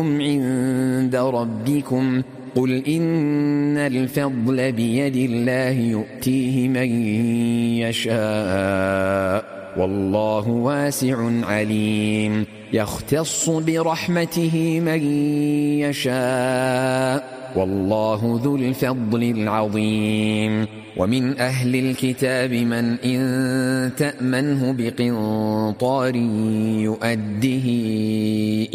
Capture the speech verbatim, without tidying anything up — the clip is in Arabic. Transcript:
عند ربكم قل إن الفضل بيد الله يؤتيه من يشاء والله واسع عليم يختص برحمته من يشاء والله ذو الفضل العظيم ومن أهل الكتاب من إن تأمنه بقنطار يؤده